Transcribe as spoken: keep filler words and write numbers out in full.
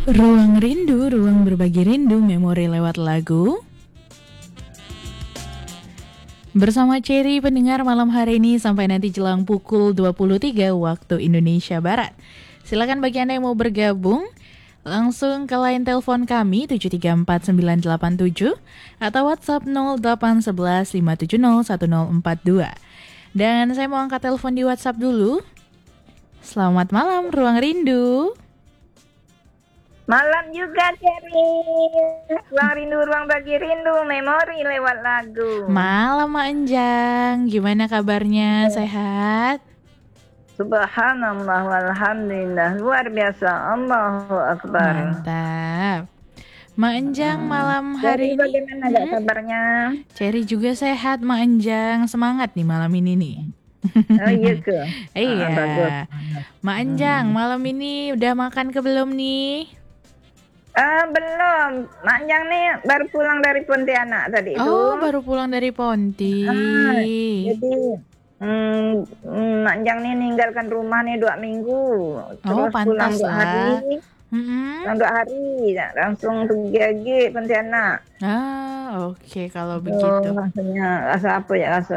Ruang Rindu, ruang berbagi rindu, memori lewat lagu. Bersama Cherry pendengar malam hari ini sampai nanti jelang pukul dua puluh tiga waktu Indonesia Barat. Silakan bagi Anda yang mau bergabung, langsung ke line telepon kami tujuh tiga empat sembilan delapan tujuh atau WhatsApp nol delapan satu satu lima tujuh nol satu nol empat dua. Dan saya mau angkat telepon di WhatsApp dulu. Selamat malam, Ruang Rindu. Malam juga, Cherry. Ruang rindu, ruang bagi rindu, memori lewat lagu. Malam, Mak Enjang. Gimana kabarnya? Sehat? Subhanallah, walhamdulillah. Luar biasa. Allahu Akbar. Mantap. Mak Enjang malam Cherry hari ini. bagaimana hmm? kabarnya? Cherry juga sehat, Mak Enjang. Semangat nih malam ini nih. Oh iya ke? Iya. Ah, bagus. Mak Enjang, malam ini udah makan ke belum nih? Uh, belum, Mak Enjang nih baru pulang dari Pontianak tadi itu. Oh, baru pulang dari Ponti. Ah, jadi hmm, Mak Enjang nih ninggalkan rumah nih dua minggu. Oh, Terus pantas pulang dua lah. hari. Mm-hmm. Pulang dua hari, langsung pergi lagi Pontianak. Ah, oke okay, kalau Oh, begitu. rasanya rasa apa ya rasa